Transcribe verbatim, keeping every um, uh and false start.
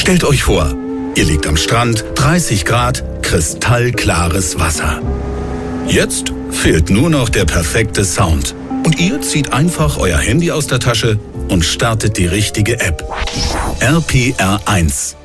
Stellt euch vor, ihr liegt am Strand, dreißig Grad, kristallklares Wasser. Jetzt fehlt nur noch der perfekte Sound. Und ihr zieht einfach euer Handy aus der Tasche und startet die richtige App. R P R eins.